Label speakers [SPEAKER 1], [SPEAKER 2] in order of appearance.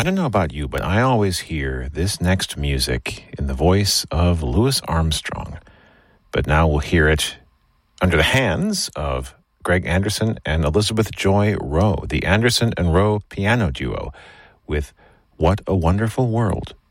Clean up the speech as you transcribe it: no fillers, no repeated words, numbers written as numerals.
[SPEAKER 1] don't know about you, but I always hear this next music in the voice of Louis Armstrong. But now we'll hear it under the hands of Greg Anderson and Elizabeth Joy Rowe, the Anderson and Rowe piano duo, with What a Wonderful World.